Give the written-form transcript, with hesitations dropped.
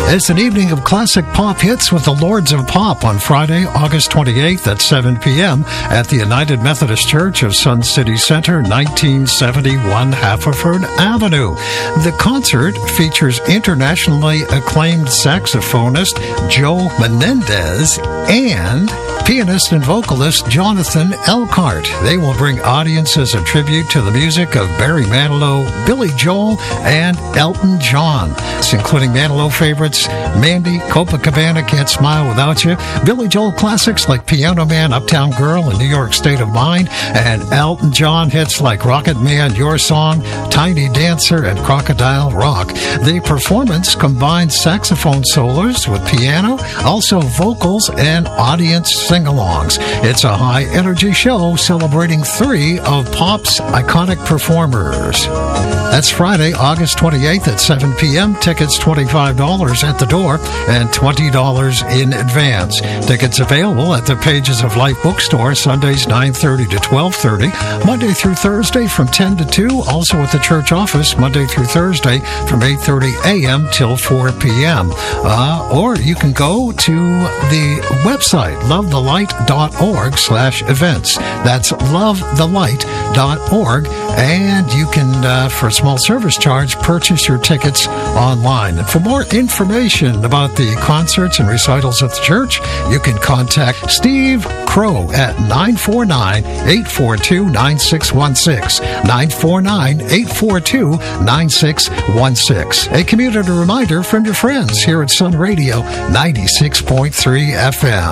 It's an evening of classic pop hits with the Lords of Pop on Friday, August 28th at 7 p.m. at the United Methodist Church of Sun City Center, 1971 Haverford Avenue. The concert features internationally acclaimed saxophonist Joe Menendez and pianist and vocalist Jonathan Elkhart. They will bring audiences a tribute to the music of Barry Manilow, Billy Joel, and Elton John. It's including Manilow favorites Mandy, Copacabana, Can't Smile Without You, Billy Joel classics like Piano Man, Uptown Girl, and New York State of Mind, and Elton John hits like Rocket Man, Your Song, Tiny Dancer, and Crocodile Rock. The performance combines saxophone solos with piano, also vocals and audience sing-alongs. It's a high-energy show celebrating three of pop's iconic performers. That's Friday, August 28th at 7 p.m. Tickets $25 at the door and $20 in advance. Tickets available at the Pages of Life bookstore, Sundays 9:30 to 12:30, Monday through Thursday from 10 to 2, also at the church office Monday through Thursday from 8:30 a.m. till 4 p.m. Or you can go to the website, lovethelight.org/events. That's lovethelight.org, and you can, for a small service charge, purchase your tickets online. And for more information about the concerts and recitals at the church, you can contact Steve Crow at 949-842-9616. 949-842-9616. A community reminder from your friends here at Sun Radio 96.3 FM.